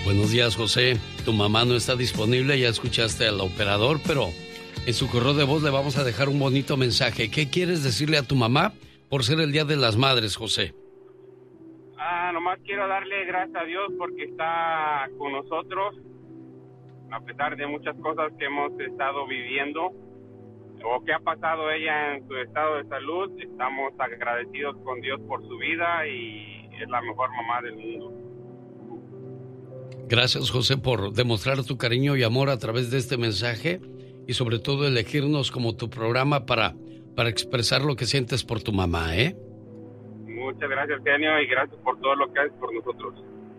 Buenos días, José. Tu mamá no está disponible, ya escuchaste al operador, pero en su correo de voz le vamos a dejar un bonito mensaje. ¿Qué quieres decirle a tu mamá por ser el Día de las Madres, José? Nomás quiero darle gracias a Dios porque está con nosotros, a pesar de muchas cosas que hemos estado viviendo o que ha pasado ella en su estado de salud. Estamos agradecidos con Dios por su vida y es la mejor mamá del mundo. Gracias, José, por demostrar tu cariño y amor a través de este mensaje y sobre todo elegirnos como tu programa para expresar lo que sientes por tu mamá, ¿eh? Muchas gracias, genio, y gracias por todo lo que haces por nosotros.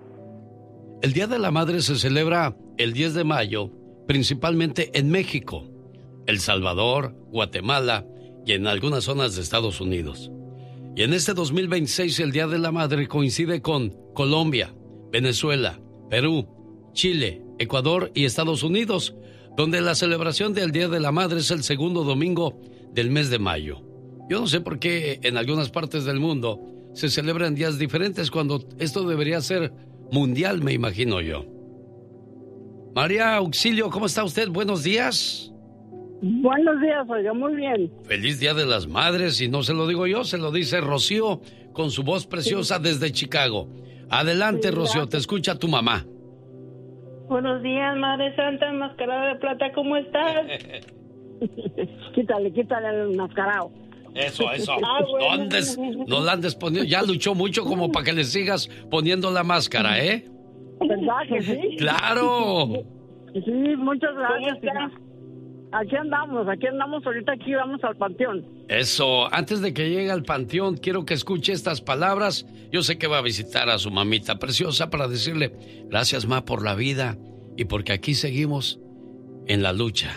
El Día de la Madre se celebra el 10 de mayo, principalmente en México, El Salvador, Guatemala y en algunas zonas de Estados Unidos. Y en este 2026 el Día de la Madre coincide con Colombia, Venezuela, Perú, Chile, Ecuador y Estados Unidos, donde la celebración del Día de la Madre es el segundo domingo del mes de mayo. Yo no sé por qué en algunas partes del mundo se celebran días diferentes cuando esto debería ser mundial, me imagino yo. María Auxilio, ¿cómo está usted? Buenos días. Buenos días, oiga, muy bien. Feliz Día de las Madres, y no se lo digo yo, se lo dice Rocío con su voz preciosa desde Chicago. Adelante, sí, Rocío, te escucha tu mamá. Buenos días, Madre Santa enmascarada de plata, ¿cómo estás? Quítale el enmascarado. Eso. Bueno. No la andes poniendo, ya luchó mucho como para que le sigas poniendo la máscara, ¿eh? ¿Verdad que sí? ¡Claro! Sí, muchas gracias. Aquí andamos, ahorita aquí vamos al panteón. Eso, antes de que llegue al panteón, quiero que escuche estas palabras. Yo sé que va a visitar a su mamita preciosa para decirle, gracias, ma, por la vida y porque aquí seguimos en la lucha.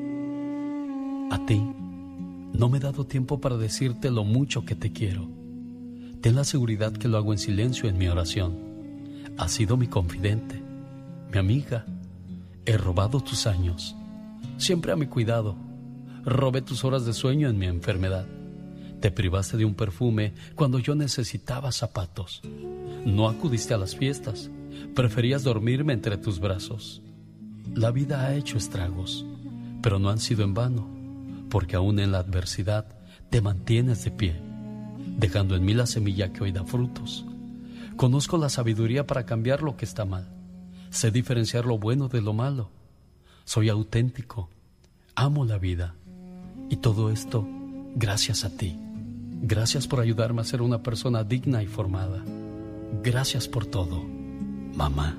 A ti, no me he dado tiempo para decirte lo mucho que te quiero. Ten la seguridad que lo hago en silencio en mi oración. Has sido mi confidente, mi amiga. He robado tus años, siempre a mi cuidado. Robé tus horas de sueño en mi enfermedad. Te privaste de un perfume cuando yo necesitaba zapatos. No acudiste a las fiestas, preferías dormirme entre tus brazos. La vida ha hecho estragos, pero no han sido en vano, porque aún en la adversidad te mantienes de pie, dejando en mí la semilla que hoy da frutos. Conozco la sabiduría para cambiar lo que está mal. Sé diferenciar lo bueno de lo malo. Soy auténtico, amo la vida. Y todo esto gracias a ti. Gracias por ayudarme a ser una persona digna y formada. Gracias por todo, mamá.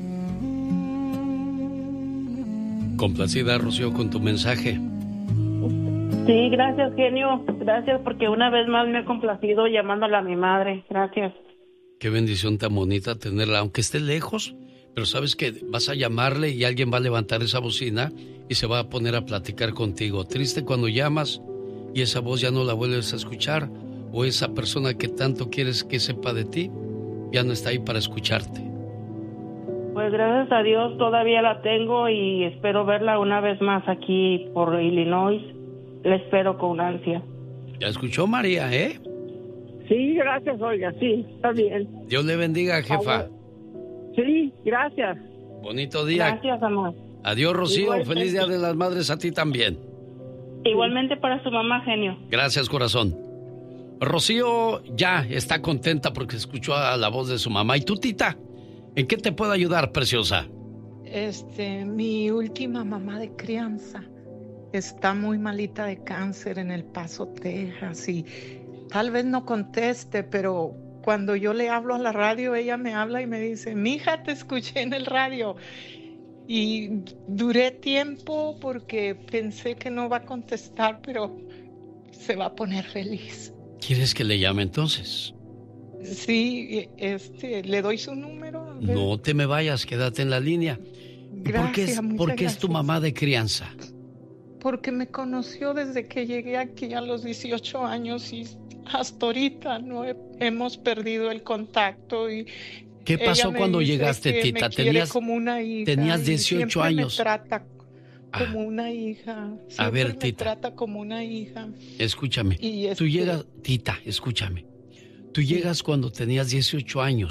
Complacida, Rocío, con tu mensaje. Sí, gracias, genio. Gracias porque una vez más me ha complacido llamándola a mi madre. Gracias. Qué bendición tan bonita tenerla, aunque esté lejos, pero sabes que vas a llamarle y alguien va a levantar esa bocina y se va a poner a platicar contigo. Triste cuando llamas y esa voz ya no la vuelves a escuchar, o esa persona que tanto quieres que sepa de ti ya no está ahí para escucharte. Pues gracias a Dios todavía la tengo y espero verla una vez más aquí por Illinois. La espero con ansia. ¿Ya escuchó, María, eh? Sí, gracias, oiga, sí, está bien. Dios le bendiga, jefa. Sí, gracias. Bonito día. Gracias, amor. Adiós, Rocío. Igualmente. Feliz Día de las Madres a ti también. Igualmente para su mamá, genio. Gracias, corazón. Rocío ya está contenta porque escuchó a la voz de su mamá. ¿Y tú, Tita? ¿En qué te puedo ayudar, preciosa? Mi última mamá de crianza está muy malita de cáncer en El Paso, Texas, y tal vez no conteste, pero cuando yo le hablo a la radio, ella me habla y me dice, mija, te escuché en el radio. Y duré tiempo porque pensé que no va a contestar, pero se va a poner feliz. ¿Quieres que le llame entonces? Sí, le doy su número. No te me vayas, quédate en la línea. Gracias, ¿Por qué es tu mamá de crianza? Porque me conoció desde que llegué aquí a los 18 años y hasta ahorita no hemos perdido el contacto. Y ¿qué pasó cuando llegaste, Tita? Tenías 18 años. Me trata como una hija. A ver, Tita. Me trata como una hija. Escúchame. Tú llegas, Tita, escúchame. Tú llegas cuando tenías 18 años.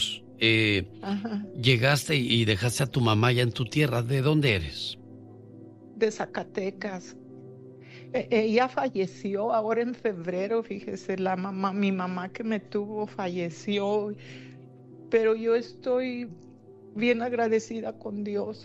llegaste y dejaste a tu mamá ya en tu tierra. ¿De dónde eres? De Zacatecas. Ella falleció ahora en febrero, fíjese, mi mamá que me tuvo falleció, pero yo estoy bien agradecida con Dios.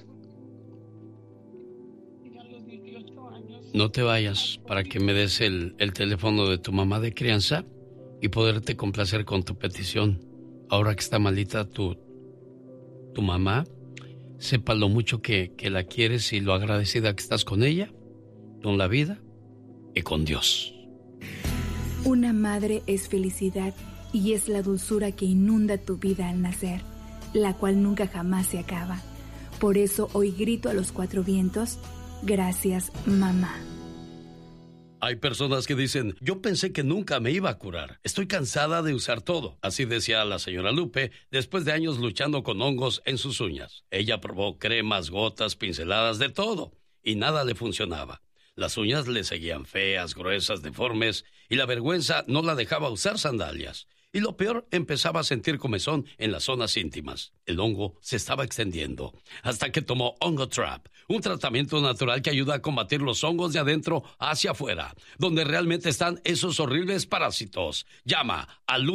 No te vayas para que me des el teléfono de tu mamá de crianza y poderte complacer con tu petición. Ahora que está malita tu mamá, sepa lo mucho que la quieres y lo agradecida que estás con ella, con la vida y con Dios. Una madre es felicidad y es la dulzura que inunda tu vida al nacer, la cual nunca jamás se acaba. Por eso hoy grito a los cuatro vientos: gracias, mamá. Hay personas que dicen, yo pensé que nunca me iba a curar. Estoy cansada de usar todo. Así decía la señora Lupe después de años luchando con hongos en sus uñas. Ella probó cremas, gotas, pinceladas, de todo, y nada le funcionaba. Las uñas le seguían feas, gruesas, deformes, y la vergüenza no la dejaba usar sandalias. Y lo peor, empezaba a sentir comezón en las zonas íntimas. El hongo se estaba extendiendo, hasta que tomó Ongotrap, un tratamiento natural que ayuda a combatir los hongos de adentro hacia afuera, donde realmente están esos horribles parásitos. Llama al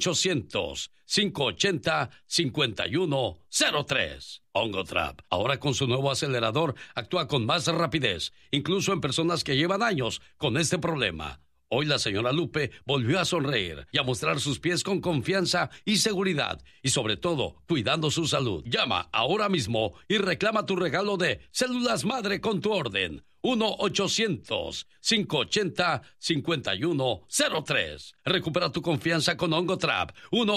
1-800-580-5103. Ongotrap, ahora con su nuevo acelerador, actúa con más rapidez, incluso en personas que llevan años con este problema. Hoy la señora Lupe volvió a sonreír y a mostrar sus pies con confianza y seguridad, y sobre todo, cuidando su salud. Llama ahora mismo y reclama tu regalo de Células Madre con tu orden. 1-800-580-5103. Recupera tu confianza con Ongotrap.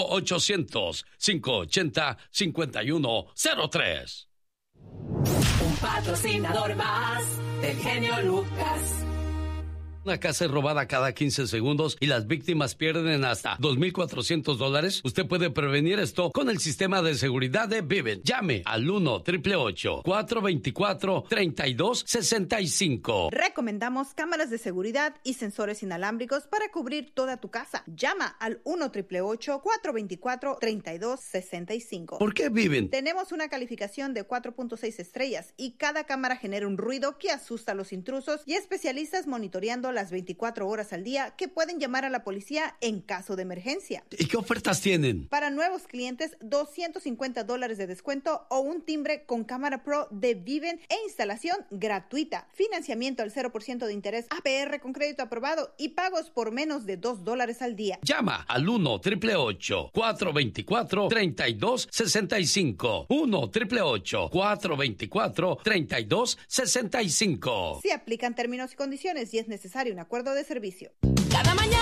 1-800-580-5103. Un patrocinador más del genio Lucas. Una casa es robada cada 15 segundos y las víctimas pierden hasta $2,400. Usted puede prevenir esto con el sistema de seguridad de Vivint. Llame al 1-888-424-3265. Recomendamos cámaras de seguridad y sensores inalámbricos para cubrir toda tu casa. Llama al 1-888-424-3265. ¿Por qué Vivint? Tenemos una calificación de 4.6 estrellas y cada cámara genera un ruido que asusta a los intrusos, y especialistas monitoreando las 24 horas al día que pueden llamar a la policía en caso de emergencia. ¿Y qué ofertas tienen? Para nuevos clientes, $250 de descuento o un timbre con cámara pro de Vivint e instalación gratuita. Financiamiento al 0% de interés, APR con crédito aprobado y pagos por menos de $2 al día. Llama al 1-888-424-3265. 1-888-424-3265. Se aplican términos y condiciones y es necesario un acuerdo de servicio. Cada mañana